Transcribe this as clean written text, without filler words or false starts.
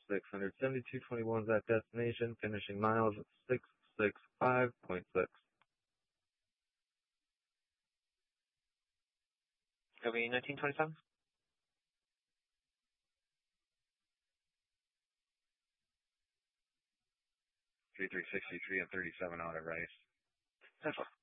672.21 at destination, finishing miles at 665.6. OE 1927? 3363 and 37 out at Rice. 10-4.